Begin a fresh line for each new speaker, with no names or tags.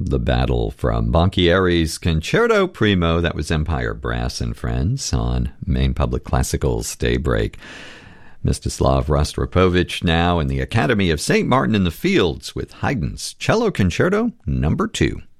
The Battle from Banchieri's Concerto Primo. That was Empire Brass and Friends on Maine Public Classical's Daybreak. Mstislav Rostropovich now in the Academy of St. Martin in the Fields with Haydn's Cello Concerto No. 2.